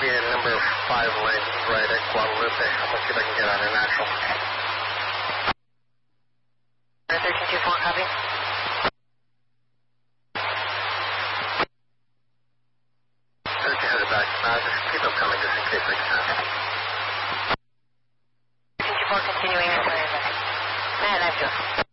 be in number 5 lane right at Guadalupe. I'm going to see if I can get on a natural. 1324, copy. Headed back. Just keep them coming just in case I can. 1324, continuing. Man, that's good.